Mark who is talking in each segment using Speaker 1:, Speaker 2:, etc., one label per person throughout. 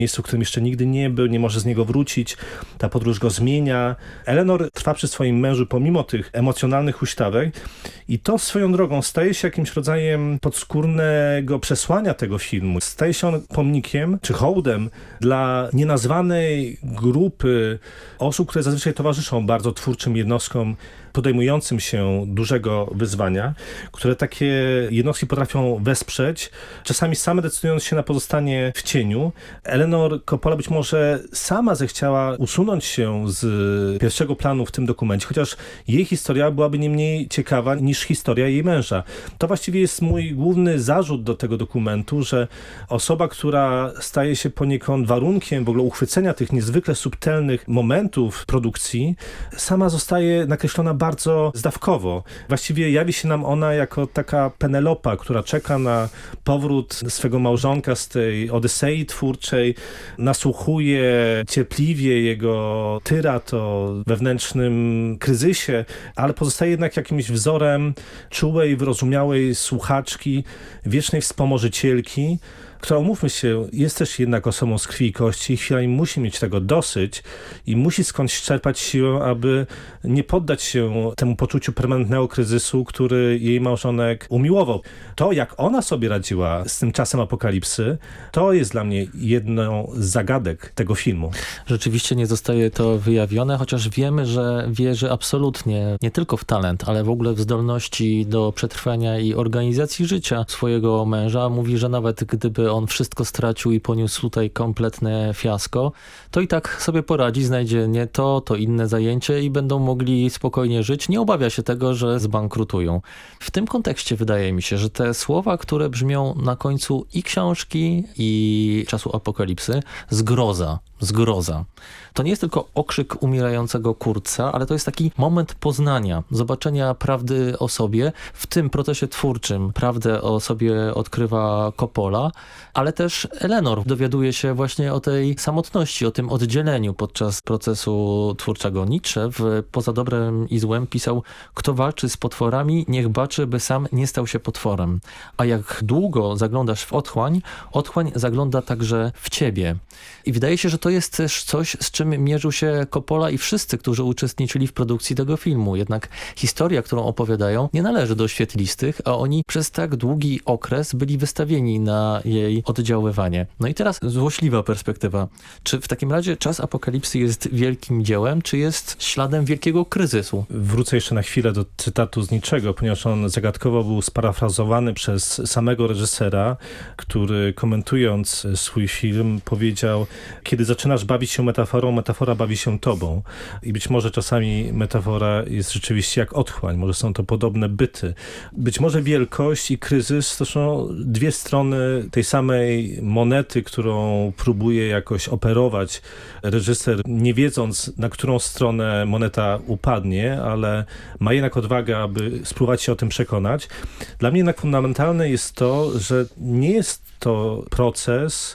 Speaker 1: miejscu, w którym jeszcze nigdy nie był, nie może z niego wrócić. Ta podróż go zmienia. Eleanor trwa przy swoim mężu pomimo tych emocjonalnych huśtawek i to swoją drogą staje się jakimś rodzajem podskórnego przesłania tego filmu. Staje się on pomnikiem czy hołdem dla nienazwanej grupy osób, które zazwyczaj towarzyszą bardzo twórczym jednostkom podejmującym się dużego wyzwania, które takie jednostki potrafią wesprzeć, czasami same decydując się na pozostanie w cieniu. Eleanor Coppola być może sama zechciała usunąć się z pierwszego planu w tym dokumencie, chociaż jej historia byłaby nie mniej ciekawa niż historia jej męża. To właściwie jest mój główny zarzut do tego dokumentu, że osoba, która staje się poniekąd warunkiem w ogóle uchwycenia tych niezwykle subtelnych momentów produkcji, sama zostaje nakreślona bardzo zdawkowo. Właściwie jawi się nam ona jako taka Penelopa, która czeka na powrót swego małżonka z tej odysei twórczej, nasłuchuje cierpliwie jego tyrat o wewnętrznym kryzysie, ale pozostaje jednak jakimś wzorem czułej, wyrozumiałej słuchaczki, wiecznej wspomożycielki, która, umówmy się, jest też jednak osobą z krwi i kości i chwilami musi mieć tego dosyć i musi skądś czerpać siłę, aby nie poddać się temu poczuciu permanentnego kryzysu, który jej małżonek umiłował. To, jak ona sobie radziła z tym czasem apokalipsy, to jest dla mnie jedną z zagadek tego filmu.
Speaker 2: Rzeczywiście nie zostaje to wyjawione, chociaż wiemy, że wierzy absolutnie nie tylko w talent, ale w ogóle w zdolności do przetrwania i organizacji życia swojego męża. Mówi, że nawet gdyby on wszystko stracił i poniósł tutaj kompletne fiasko, to i tak sobie poradzi, znajdzie nie to inne zajęcie i będą mogli spokojnie żyć. Nie obawia się tego, że zbankrutują. W tym kontekście wydaje mi się, że te słowa, które brzmią na końcu i książki, i Czasu apokalipsy, zgroza. To nie jest tylko okrzyk umierającego Kurtza, ale to jest taki moment poznania, zobaczenia prawdy o sobie. W tym procesie twórczym prawdę o sobie odkrywa Coppola, ale też Eleanor dowiaduje się właśnie o tej samotności, o tym oddzieleniu podczas procesu twórczego. Nietzsche w Poza dobrem i złem pisał: kto walczy z potworami, niech baczy, by sam nie stał się potworem. A jak długo zaglądasz w otchłań, otchłań zagląda także w ciebie. I wydaje się, że to jest też coś, z czym mierzył się Coppola i wszyscy, którzy uczestniczyli w produkcji tego filmu. Jednak historia, którą opowiadają, nie należy do świetlistych, a oni przez tak długi okres byli wystawieni na jej oddziaływanie. No i teraz złośliwa perspektywa. Czy w takim razie Czas apokalipsy jest wielkim dziełem, czy jest śladem wielkiego kryzysu?
Speaker 1: Wrócę jeszcze na chwilę do cytatu z Nietzschego, ponieważ on zagadkowo był sparafrazowany przez samego reżysera, który komentując swój film powiedział: kiedy zaczynasz bawić się metaforą, metafora bawi się tobą. I być może czasami metafora jest rzeczywiście jak otchłań, może są to podobne byty. Być może wielkość i kryzys to są dwie strony tej samej monety, którą próbuje jakoś operować reżyser, nie wiedząc, na którą stronę moneta upadnie, ale ma jednak odwagę, aby spróbować się o tym przekonać. Dla mnie jednak fundamentalne jest to, że nie jest to proces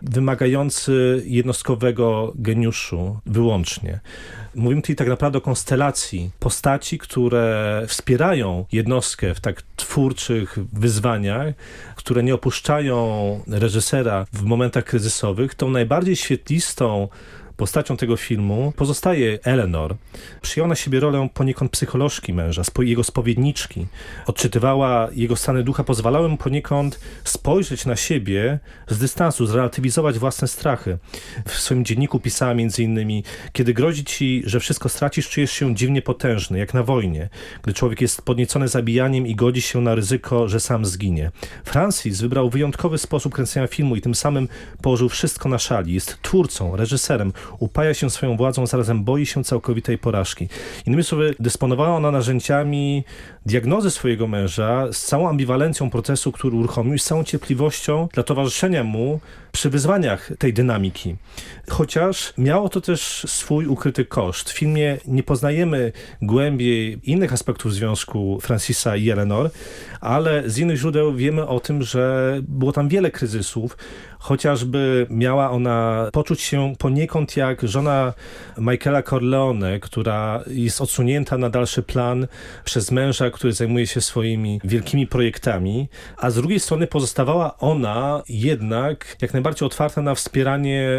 Speaker 1: wymagający jednostkowego geniuszu wyłącznie. Mówimy tutaj tak naprawdę o konstelacji postaci, które wspierają jednostkę w tak twórczych wyzwaniach, które nie opuszczają reżysera w momentach kryzysowych. Tą najbardziej świetlistą postacią tego filmu pozostaje Eleanor. Przyjęła na siebie rolę poniekąd psycholożki męża, jego spowiedniczki. Odczytywała jego stany ducha, pozwalała mu poniekąd spojrzeć na siebie z dystansu, zrelatywizować własne strachy. W swoim dzienniku pisała m.in.: kiedy grozi ci, że wszystko stracisz, czujesz się dziwnie potężny, jak na wojnie, gdy człowiek jest podniecony zabijaniem i godzi się na ryzyko, że sam zginie. Francis wybrał wyjątkowy sposób kręcenia filmu i tym samym położył wszystko na szali. Jest twórcą, reżyserem, upaja się swoją władzą, zarazem boi się całkowitej porażki. Innymi słowy, dysponowała ona narzędziami diagnozy swojego męża, z całą ambiwalencją procesu, który uruchomił, i z całą cierpliwością dla towarzyszenia mu przy wyzwaniach tej dynamiki. Chociaż miało to też swój ukryty koszt. W filmie nie poznajemy głębiej innych aspektów związku Francisa i Eleanor, ale z innych źródeł wiemy o tym, że było tam wiele kryzysów, chociażby miała ona poczuć się poniekąd jak żona Michaela Corleone, która jest odsunięta na dalszy plan przez męża, który zajmuje się swoimi wielkimi projektami, a z drugiej strony pozostawała ona jednak jak najbardziej otwarta na wspieranie